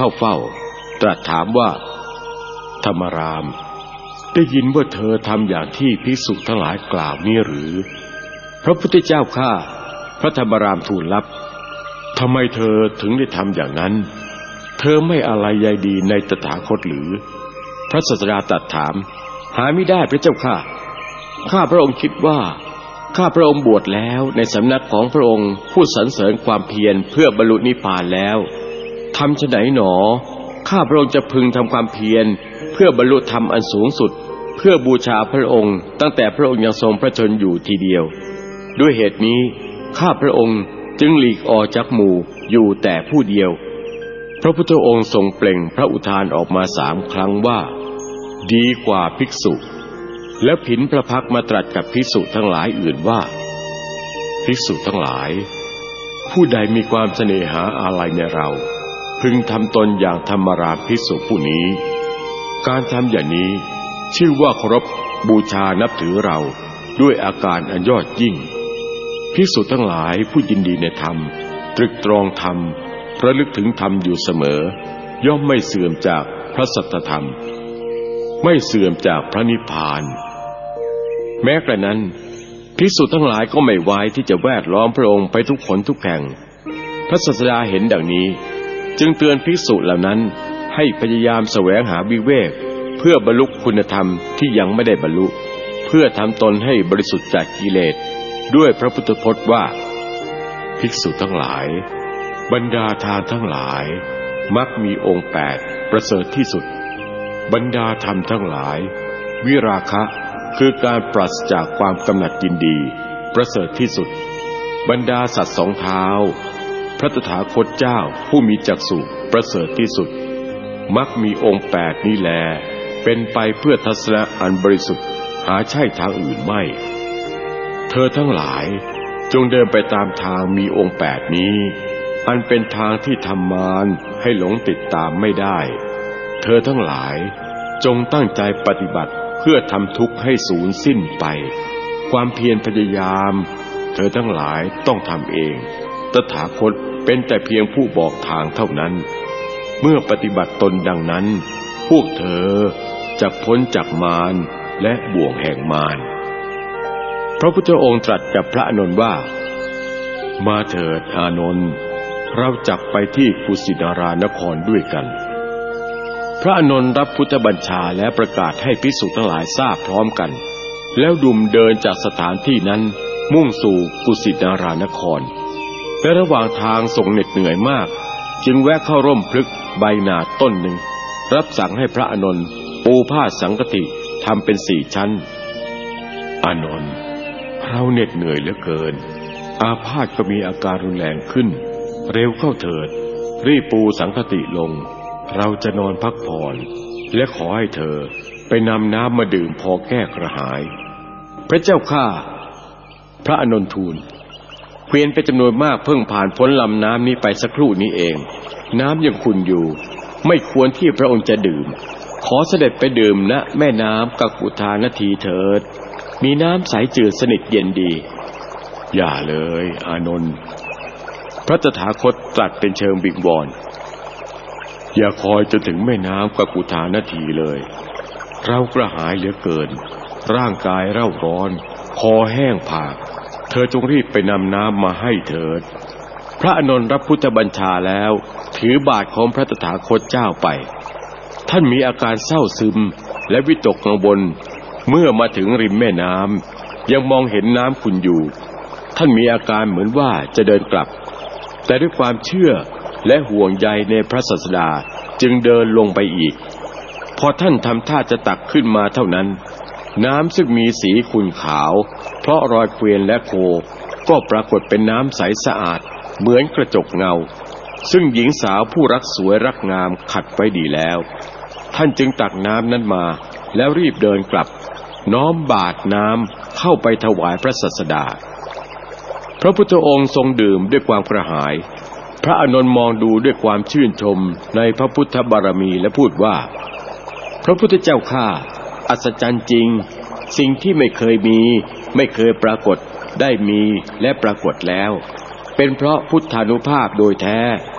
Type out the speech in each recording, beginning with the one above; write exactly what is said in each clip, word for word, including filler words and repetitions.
เข้าเฝ้าตรัสถามว่าธรรมรามได้ยินว่าเธอทำอย่างที่ภิกษุทั้งหลายกล่าวนี้หรือพระพุทธเจ้าข้าพระธรรมรามทูลรับทำไมเธอถึงได้ทำอย่างนั้นเธอไม่อะไรใยดีในตถาคตหรือพระศาสดาตรัสถามหาไม่ได้พระเจ้าข้าข้าพระองค์คิดว่าข้าพระองค์บวชแล้วในสำนักของพระองค์ผู้สรรเสริญความเพียรเพื่อบรรลุนิพพานแล้วทำฉะไหนหนอข้าพระองค์จะพึงทำความเพียรเพื่อบรรลุธรรมอันสูงสุดเพื่อบูชาพระองค์ตั้งแต่พระองค์ยังทรงพระชนอยู่ทีเดียวด้วยเหตุนี้ข้าพระองค์จึงหลีกออกจากหมู่อยู่แต่ผู้เดียวพระพุทธองค์ทรงเปล่งพระอุทานออกมาสามครั้งว่าดีกว่าภิกษุแล้วผินพระพักตร์มาตรัสกับภิกษุทั้งหลายอื่นว่าภิกษุทั้งหลายผู้ใดมีความเสน่หาอาลัยในเราพึงทำตนอย่างธรรมรามภิกษุผู้นี้การทำอย่างนี้ชื่อว่าเคารพบูชานับถือเราด้วยอาการอันยอดยิ่งภิกษุทั้งหลายผู้ยินดีในธรรมตรึกตรองธรรมระลึกถึงธรรมอยู่เสมอย่อมไม่เสื่อมจากพระสัทธรรมไม่เสื่อมจากพระนิพพานแม้กระนั้นภิกษุทั้งหลายก็ไม่ไว้ที่จะแวดล้อมพระองค์ไปทุกคนทุกแห่งพระศาสดาเห็นดังนี้จึงเตือนภิกษุเหล่านั้นให้พยายามแสวงหาวิเวกเพื่อบรรลุคุณธรรมที่ยังไม่ได้บรรลุเพื่อทำตนให้บริสุทธิ์จากกิเลสด้วยพระพุทธพจน์ว่าภิกษุทั้งหลายบรรดาทานทั้งหลายมักมีองค์แปดประเสริฐที่สุดบรรดาธรรมทั้งหลายวิราคะคือการปราศจากความกำหนัดยินดีประเสริฐที่สุดบรรดาสัตว์สองเท้าพระตถาคตเจ้าผู้มีจักษุประเสริฐที่สุดมักมีองค์แปดนี้แลเป็นไปเพื่อทัศนะอันบริสุทธิ์หาใช่ทางอื่นไม่เธอทั้งหลายจงเดินไปตามทางมีองค์แปดนี้อันเป็นทางที่ทำมารให้หลงติดตามไม่ได้เธอทั้งหลายจงตั้งใจปฏิบัติเพื่อทำทุกข์ให้สูญสิ้นไปความเพียรพยายามเธอทั้งหลายต้องทำเองตถาคตเป็นแต่เพียงผู้บอกทางเท่านั้นเมื่อปฏิบัติตนดังนั้นพวกเธอจะพ้นจากมารและบ่วงแห่งมารพระพุทธองค์ตรัสกับพระอานนท์ว่ามาเถิดอานนท์เราจักไปที่กุสินารานครด้วยกันพระอานนท์รับพุทธบัญชาและประกาศให้ภิกษุทั้งหลายทราบพร้อมกันแล้วดุมเดินจากสถานที่นั้นมุ่งสู่กุสินารานครและระหว่างทางทรงเหน็ดเหนื่อยมากจึงแวะเข้าร่มพฤกษ์ใบหนาต้นหนึ่งรับสั่งให้พระอานนท์ปูผ้าสังฆติทำเป็นสี่ชั้นอานนท์เราเหน็ดเหนื่อยเหลือเกินอาพาธก็มีอาการรุนแรงขึ้นเร็วเข้าเถิดรีบปูสังฆติลงเราจะนอนพักผ่อนและขอให้เธอไปนำน้ำมาดื่มพอแก้กระหายพระเจ้าข้าพระอานนท์ทูลเกวียนเป็นจำนวนมากเพิ่งผ่านพ้นลำน้ำนี้ไปสักครู่นี้เองน้ำยังขุ่นอยู่ไม่ควรที่พระองค์จะดื่มขอเสด็จไปดื่มณแม่น้ำกักุธานทีเถิดมีน้ำใสจืดสนิทเย็นดีอย่าเลยอานนท์พระตถาคตตรัสเป็นเชิงบิงบอนอย่าคอยจนถึงแม่น้ำกักุธานทีเลยเรากระหายเหลือเกินร่างกายเร่าร้อนคอแห้งผากเธอจงรีบไปนำน้ำมาให้เถิดพระอานนท์รับพุทธบัญชาแล้วถือบาตรของพระตถาคตเจ้าไปท่านมีอาการเศร้าซึมและวิตกกังวลเมื่อมาถึงริมแม่น้ำยังมองเห็นน้ำขุ่นอยู่ท่านมีอาการเหมือนว่าจะเดินกลับแต่ด้วยความเชื่อและห่วงใยในพระศาสดาจึงเดินลงไปอีกพอท่านทำท่าจะตักขึ้นมาเท่านั้นน้ำซึ่งมีสีขุ่นขาวเพราะรอยเกวียนและโคก็ปรากฏเป็นน้ำใสสะอาดเหมือนกระจกเงาซึ่งหญิงสาวผู้รักสวยรักงามขัดไว้ดีแล้วท่านจึงตักน้ำนั้นมาแล้วรีบเดินกลับน้อมบาตรน้ำเข้าไปถวายพระศาสดาพระพุทธองค์ทรงดื่มด้วยความกระหายพระอานนท์มองดูด้วยความชื่นชมในพระพุทธบารมีและพูดว่าพระพุทธเจ้าข้าอัศจรรย์จริงสิ่งที่ไม่เคยมีไม่เคยปรากฏได้มีและปรากฏแล้วเป็นเพราะพุทธานุภาพโดยแท้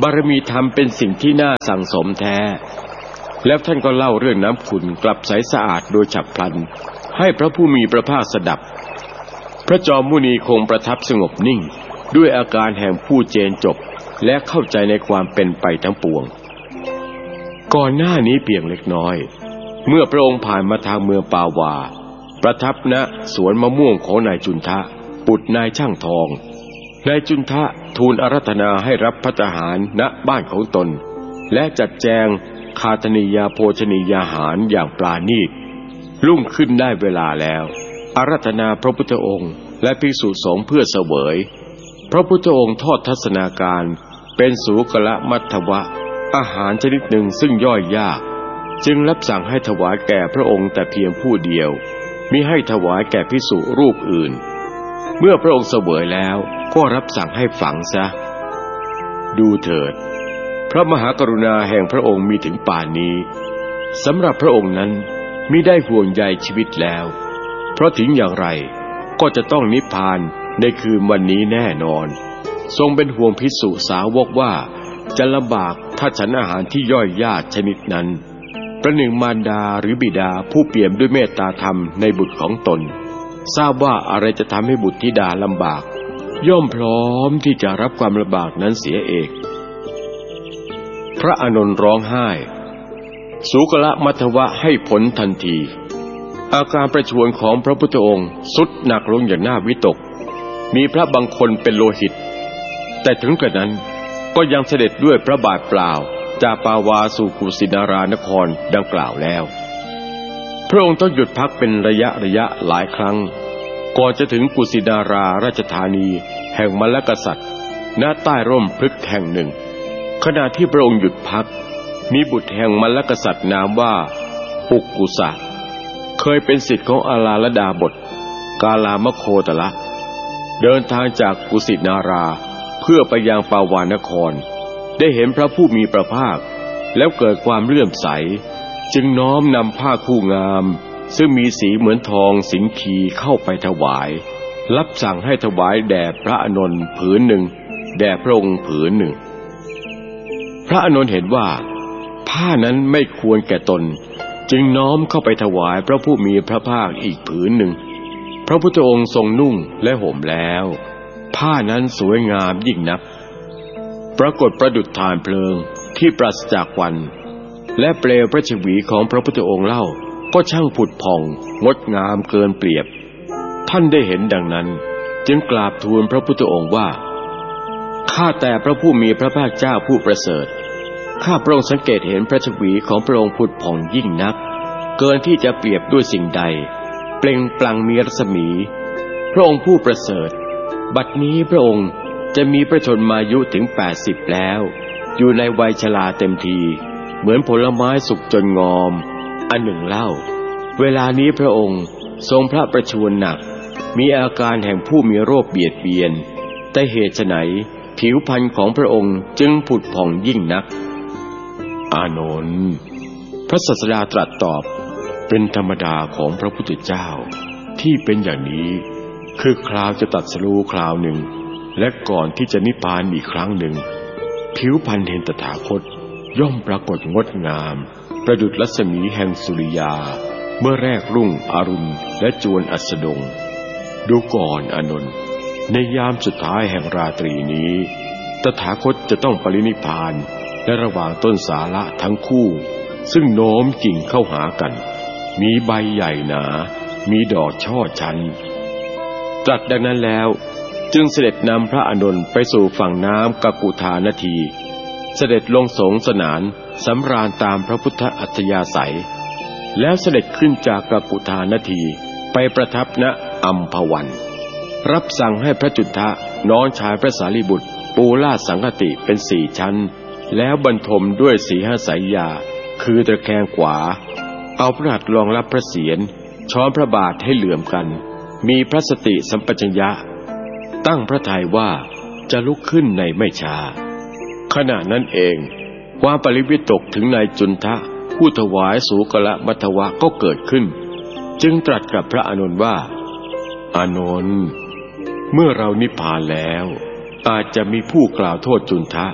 บารมีธรรมเป็นสิ่งที่น่าสั่งสมแท้แล้วท่านก็เล่าเรื่องน้ำขุ่นกลับใสสะอาดโดยฉับพลันให้พระผู้มีพระภาคสดับพระจอมมุนีคงประทับสงบนิ่งด้วยอาการแห่งผู้เจนจบและเข้าใจในความเป็นไปทั้งปวงก่อนหน้านี้เพียงเล็กน้อยเมื่อพระองค์ผ่านมาทางเมืองปาวาประทับณสวนมะม่วงของนายจุนทะบุตรนายช่างทองนายจุนทะทูลอาราธนาให้รับภัตตาหารณบ้านของตนและจัดแจงคาทนียาโภชนียาหารอย่างปราณีตรุ่งขึ้นได้เวลาแล้วอาราธนาพระพุทธองค์และภิกษุสงฆ์เพื่อเสวยพระพุทธองค์ทอดทัศนาการเป็นสูกละมัทวะอาหารชนิดหนึ่งซึ่งย่อยยากจึงรับสั่งให้ถวายแก่พระองค์แต่เพียงผู้เดียวมิให้ถวายแก่ภิกษุรูปอื่นเมื่อพระองค์เสวยแล้วก็รับสั่งให้ฝังซะดูเถิดพระมหากรุณาแห่งพระองค์มีถึงป่านนี้สำหรับพระองค์นั้นมิได้ห่วงใยชีวิตแล้วเพราะถึงอย่างไรก็จะต้องนิพพานในคืนวันนี้แน่นอนทรงเป็นห่วงภิกษุสาวกว่าจะลำบากถ้าฉันอาหารที่ย่อยยากชนิดนั้นประหนึ่งมารดาหรือบิดาผู้เปี่ยมด้วยเมตตาธรรมในบุตรของตนทราบว่าอะไรจะทำให้บุตรธิดาลำบากย่อมพร้อมที่จะรับความลำบากนั้นเสียเองพระอานนท์ร้องไห้สูกละมัทวะให้ผลทันทีอาการประชวรของพระพุทธองค์ทรุดหนักลงอย่างน่าวิตกมีพระบางคนเป็นโลหิตแต่ถึงกระนั้นก็ยังเสด็จด้วยพระบาทเปล่าจากปาวาสู่กุสินารานครดังกล่าวแล้วพระองค์ต้องหยุดพักเป็นระยะระยะหลายครั้งก่อนจะถึงกุสินาราราชธานีแห่งมลกษัตริย์ณใต้ร่มพฤกษ์แห่งหนึ่งขณะที่พระองค์หยุดพักมีบุตรแห่งมลกษัตริย์นามว่าปุกกุสะเคยเป็นศิษย์ของอาลาลดาบทกาลามโคตละเดินทางจากกุสินาราเพื่อไปยังปาวานครได้เห็นพระผู้มีพระภาคแล้วเกิดความเลื่อมใสจึงน้อมนำผ้าคู่งามซึ่งมีสีเหมือนทองสิงคีเข้าไปถวายรับสั่งให้ถวายแด่พระอานนท์ผืนหนึ่งแด่พระองค์ผืนหนึ่งพระอานนท์เห็นว่าผ้านั้นไม่ควรแก่ตนจึงน้อมเข้าไปถวายพระผู้มีพระภาคอีกผืนหนึ่งพระพุทธองค์ทรงนุ่งและห่มแล้วผ้านั้นสวยงามยิ่งนักปรากฏประดุจฐานเพลิงที่ปราศจากควันและเปลวพระชวีของพระพุทธองค์เล่าก็ช่างผุดผ่องงดงามเกินเปรียบท่านได้เห็นดังนั้นจึงกราบทูลพระพุทธองค์ว่าข้าแต่พระผู้มีพระภาคเจ้าผู้ประเสริฐข้าพระองค์สังเกตเห็นพระชวีของพระองค์ผุดผ่องยิ่งนักเกินที่จะเปรียบด้วยสิ่งใดเปล่งปลั่งมีรัศมีพระองค์ผู้ประเสริฐบัดนี้พระองค์จะมีพระชนมายุถึงแปดสิบแล้วอยู่ในวัยชราเต็มทีเหมือนผลไม้สุกจนงอมอันหนึ่งเล่าเวลานี้พระองค์ทรงพระประชวรหนักมีอาการแห่งผู้มีโรคเบียดเบียนแต่เหตุไฉนผิวพรรณของพระองค์จึงผุดผ่องยิ่งนักอานนท์พระศาสดาตรัสตอบเป็นธรรมดาของพระพุทธเจ้าที่เป็นอย่างนี้คือคราวจะตรัสรู้คราวหนึ่งและก่อนที่จะนิพพานอีกครั้งหนึ่งผิวพรรณแห่งตถาคตย่อมปรากฏงดงามประดุจรัศมีแห่งสุริยาเมื่อแรกรุ่งอรุณและจวนอัสดงดูก่อนอานนท์ในยามสุดท้ายแห่งราตรีนี้ตถาคตจะต้องปรินิพพานและระหว่างต้นสาระทั้งคู่ซึ่งโน้มกิ่งเข้าหากันมีใบใหญ่หนามีดอกช่อชันตรัสดังนั้นแล้วจึงเสด็จนำพระอานนท์ไปสู่ฝั่งน้ำกกุธานาทีเสด็จลงสงสนานสำราญตามพระพุทธอัธยาศัยแล้วเสด็จขึ้นจากกกุธานาทีไปประทับณอัมพวันรับสั่งให้พระจุฑะน้องชายพระสารีบุตรปูลาดสังฆติเป็นสี่ชั้นแล้วบรรทมด้วยสีหสายยาคือตะแคงขวาเอาพระหัตถ์รองรับพระเศียรช้อนพระบาทให้เหลื่อมกันมีพระสติสัมปชัญญะตั้งพระทัยว่าจะลุกขึ้นในไม่ช้าขณะนั้นเองความปริวิตกถึงนายจุนทะผู้ถวายสูกละมัทวะก็เกิดขึ้นจึงตรัสกับพระอานนท์ว่าอานนท์เมื่อเรานิพพานแล้วอาจจะมีผู้กล่าวโทษจุนทะ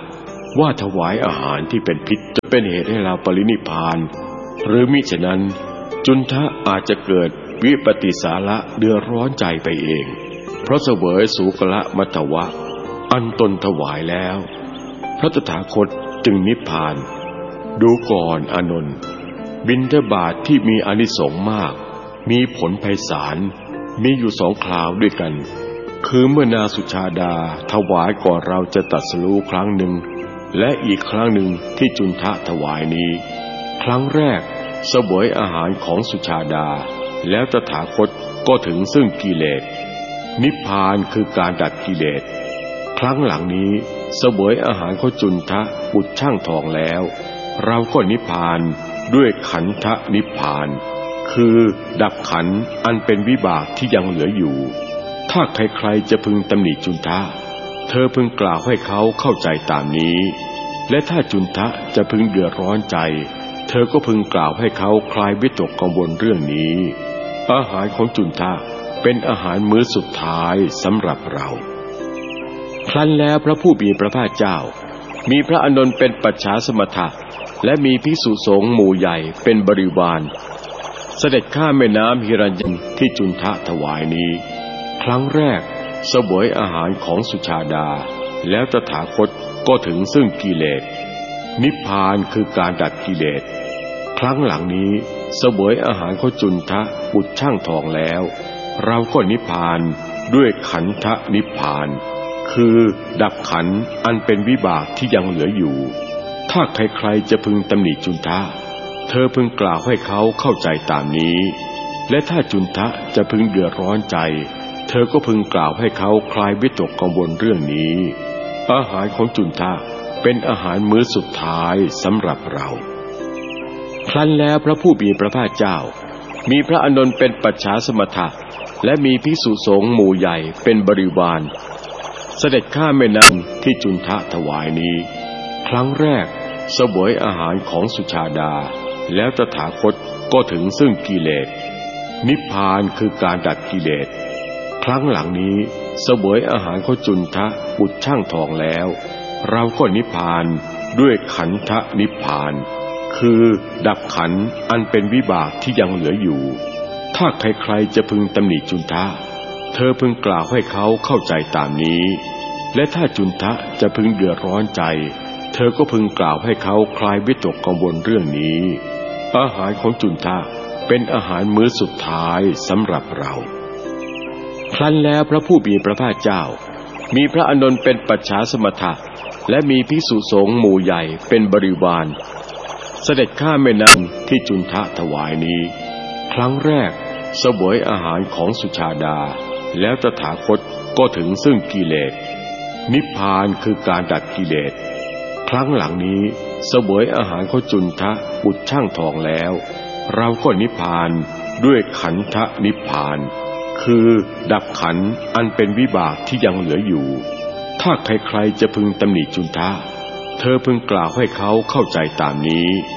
ว่าถวายอาหารที่เป็นพิษจะเป็นเหตุให้เราปรินิพพานหรือมิฉะนั้นจุนทะอาจจะเกิดวิปติสาระเดือดร้อนใจไปเองเพราะเสวยสุกละมัทวะอันตนถวายแล้วพระตถาคตจึงนิพพานดูก่อนอานนท์บิณฑบาตทที่มีอานิสงส์มากมีผลไพศาลมีอยู่สองคราวด้วยกันคือเมื่อนางสุชาดาถวายก่อนเราจะตรัสรู้ครั้งหนึ่งและอีกครั้งหนึ่งที่จุนทะถวายนี้ครั้งแรกเสวยอาหารของสุชาดาแล้วตถาคตก็ถึงซึ่งกิเลสนิพพานคือการดับกิเลสครั้งหลังนี้เสวยอาหารของจุนทะบุตรช่างทองแล้วเราก็นิพพานด้วยขันธนิพพานคือดับขันธ์อันเป็นวิบากที่ยังเหลืออยู่ถ้าใครๆจะพึงตำหนิจุนทะเธอพึงกล่าวให้เขาเข้าใจตามนี้และถ้าจุนทะจะพึงเดือดร้อนใจเธอก็พึงกล่าวให้เขาคลายวิตกกังวลเรื่องนี้อาหารของจุนทะเป็นอาหารมื้อสุดท้ายสำหรับเราครั้นแล้วพระผู้มีพระภาคเจ้ามีพระอานนท์เป็นปัจฉาสมถะและมีภิกษุสงฆ์หมู่ใหญ่เป็นบริวารเสด็จข้ามแม่น้ำหิรัญญันที่จุนทะถวายนี้ครั้งแรกเสวยอาหารของสุชาดาแล้วตถาคตก็ถึงซึ่งกิเลสนิพพานคือการดับกิเลสครั้งหลังนี้เสวยอาหารของจุนทะบุตรช่างทองแล้วเราก็นิพพานด้วยขันธนิพพานคือดับขันธ์อันเป็นวิบากที่ยังเหลืออยู่ถ้าใครๆจะพึงตำหนิจุนทะเธอพึงกล่าวให้เขาเข้าใจตามนี้และถ้าจุนทะจะพึงเดือดร้อนใจเธอก็พึงกล่าวให้เขาคลายวิตกกังวลเรื่องนี้อาหารของจุนทะเป็นอาหารมื้อสุดท้ายสำหรับเราครั้นแล้วพระผู้มีพระภาคเจ้ามีพระอานนท์เป็นปัจฉาสมถะและมีภิกษุสงฆ์หมู่ใหญ่เป็นบริวารเสด็จข้ามแม่น้ำที่จุนทะถวายนี้ครั้งแรกเสวยอาหารของสุชาดาแล้วตถาคตก็ถึงซึ่งกิเลสนิพพานคือการดับกิเลสครั้งหลังนี้เสวยอาหารของจุนทะบุตรช่างทองแล้วเราก็นิพพานด้วยขันธนิพพานคือดับขันธ์อันเป็นวิบากที่ยังเหลืออยู่ถ้าใครๆจะพึงตำหนิจุนทะเธอพึงกล่าวให้เขาเข้าใจตามนี้และถ้าจุนทะจะพึงเดือดร้อนใจเธอก็พึงกล่าวให้เขาคลายวิตกกังวลเรื่องนี้อาหารของจุนทะเป็นอาหารมื้อสุดท้ายสำหรับเราครั้นแล้วพระผู้มีพระภาคเจ้ามีพระอานนท์เป็นปัจฉาสมถะและมีภิกษุสงฆ์หมู่ใหญ่เป็นบริวารเสด็จข้ามแม่น้ำที่จุนทะถวายนี้ครั้งแรกเสวยอาหารของสุชาดาแล้วตถาคตก็ถึงซึ่งกิเลสนิพพานคือการดับกิเลสครั้งหลังนี้เสวยอาหารของจุนทะบุตรช่างทองแล้วเราก็นิพพานด้วยขันธนิพพานคือดับขันธ์อันเป็นวิบากที่ยังเหลืออยู่ถ้าใครๆจะพึงตำหนิจุนทะเธอพึงกล่าวให้เขาเข้าใจตามนี้